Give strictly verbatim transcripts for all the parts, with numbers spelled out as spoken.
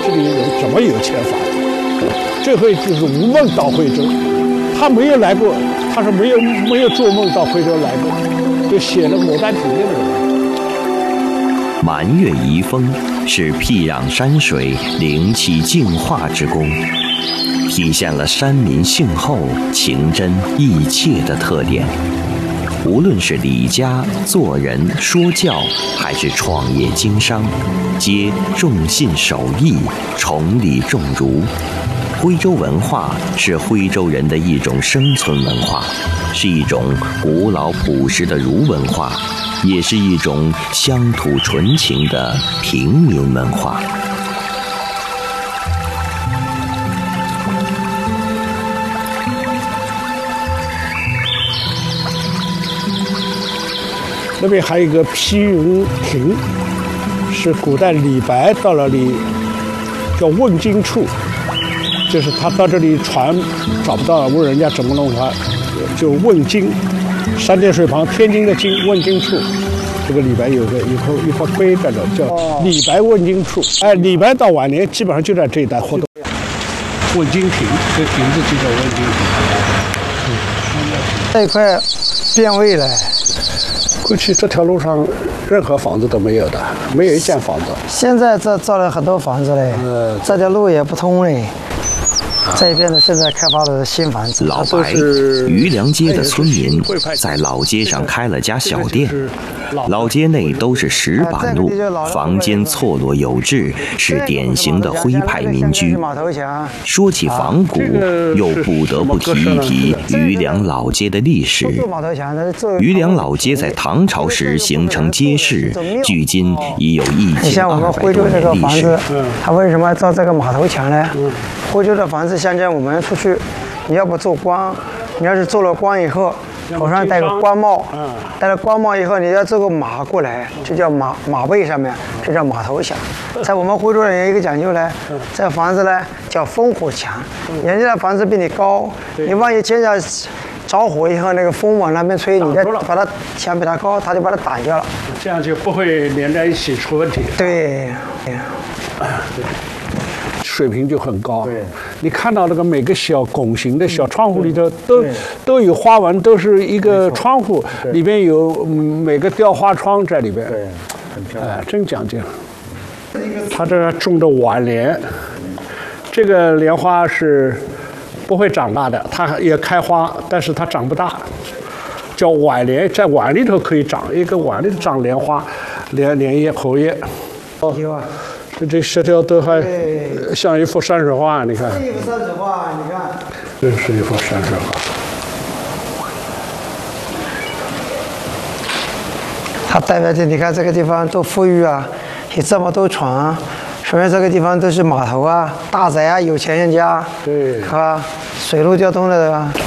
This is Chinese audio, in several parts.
这里人怎么有钱法？这回就是无梦到徽州，他没有来过，他说没有没有做梦到徽州来过，就写了《牡丹亭》的人。 满月遗风是僻壤山水灵气净化之功，体现了山民性厚、情真意切的特点。无论是理家、做人、说教，还是创业经商，皆重信守义、崇礼重儒。徽州文化是徽州人的一种生存文化，是一种古老朴实的儒文化，也是一种乡土纯情的平民文化。 那边还有一个披云亭，是古代李白到了里叫问津处，就是他到这里船找不到了，问人家怎么弄法，就问津，三点水旁天津的津，问津处。这个李白有个一块一块碑在这，叫李白问津处。哎，李白到晚年基本上就在这一带活动。问津亭，这名字就叫问津亭。 这一块变味了。 过去这条路上任何房子都没有的，没有一间房子。 现在这造了很多房子嘞，呃、这条路也不通嘞。这边呢，现在开发了新房子。 老白，余梁街的村民在老街上开了家小店。老街内都是石板路，房间错落有致，是典型的徽派民居。说起仿古，又不得不提一提余梁老街的历史。余梁老街在唐朝时形成街市，距今已有一千二百多年历史。 它为什么造这个马头墙呢？徽州的房子，现在我们出去，你要不做官，你要是做了官以后，头上戴个官帽，戴了官帽以后，你要做个马过来，就叫马马背上面，这叫马头墙。在我们徽州人有一个讲究呢，这房子呢叫烽火墙，人家的房子比你高，你万一见着着火以后，那个风往那边吹，你再把它墙比它高，它就把它挡掉了， 这样就不会连在一起出问题。 对，对。 水平就很高，对，你看到那个每个小拱形的小窗户里头都都有花纹，都是一个窗户里边有每个雕花窗在里边，对，很漂亮，哎，真讲究。他这种的晚莲，这个莲花是不会长大的，它也开花，但是它长不大，叫晚莲，在碗里头可以长，一个碗里头长莲花，莲莲叶、荷叶。有啊。这这十条都还像一幅山水画，你看。 这一幅山水画，你看。 这是一幅山水画。 它代表着你看这个地方多富裕啊，有这么多船，说明这个地方都是码头啊、大宅啊、有钱人家， 对， 是吧？水陆交通的，对吧？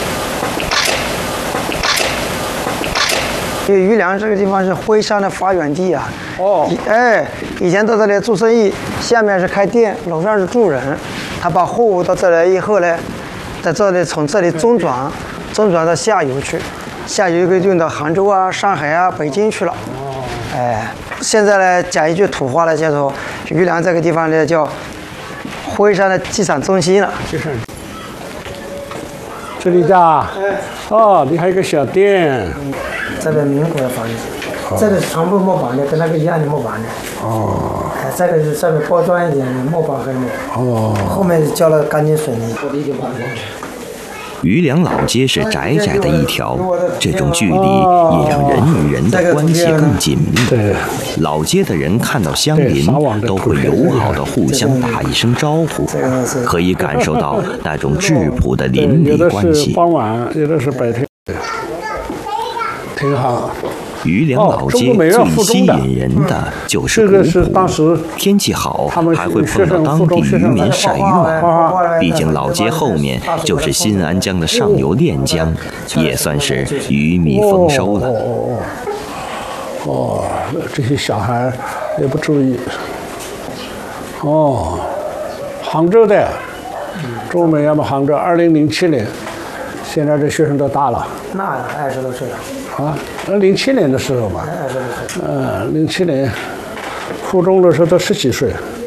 因为余梁这个地方是徽商的发源地啊。哦，哎，以前到这里做生意，下面是开店，楼上是住人。他把货物到这来以后呢，在这里从这里中转，中转到下游去，下游就运到杭州啊、上海啊、北京去了。哦，哎，现在呢讲一句土话呢，叫做余梁这个地方呢叫徽商的机场中心了。 就是。这里的，哦，你还有一个小店。 这个民国的房子。这个是全部木板的，跟那个一样的木板的。哦。哎，这个是稍微高端一点的木板和木。哦。后面浇了钢筋水泥。 余梁老街是窄窄的一条，这种距离也让人与人的关系更紧密。对。老街的人看到乡邻都会友好的互相打一声招呼，可以感受到那种质朴的邻里关系。 有的是傍晚，有的是白天。挺好。 余梁老街最吸引人的就是古朴，天气好还会碰到当地渔民晒鱼网。毕竟老街后面就是新安江的上游练江，也算是鱼米丰收了。 哦哦哦，这些小孩也不注意。哦，杭州的，中美要么杭州，二零零七年，现在这学生都大了。 那二十多岁了。 啊，那零七年的时候吧，嗯，零七年，初中的时候都十几岁。